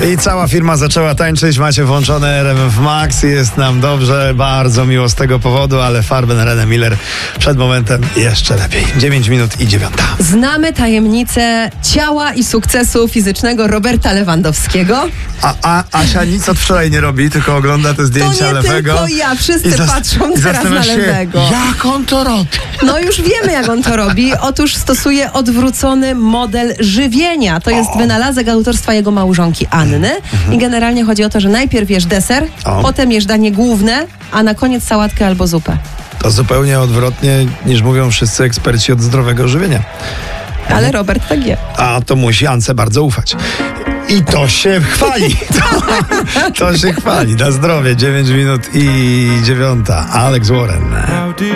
I cała firma zaczęła tańczyć, macie włączone RMF Max, jest nam dobrze, bardzo miło z tego powodu, ale Farben, René Miller przed momentem jeszcze lepiej. 9 minut i 9. Znamy tajemnicę ciała i sukcesu fizycznego Roberta Lewandowskiego. A Asia nic od wczoraj nie robi, tylko ogląda te zdjęcia To nie Lewego. tylko ja, wszyscy patrzą teraz na Lewego. Jak on to robi? No już wiemy, jak on to robi. Otóż stosuje odwrócony model żywienia. To jest wynalazek autorstwa jego małżonki Anny. I generalnie chodzi o to, że najpierw jesz deser, potem jesz danie główne, a na koniec sałatkę albo zupę. To zupełnie odwrotnie niż mówią wszyscy eksperci od zdrowego żywienia. Ale Robert tak je. A to musi Ance bardzo ufać. I to się chwali. To się chwali. Na zdrowie. 9 minut i 9. Alex Warren.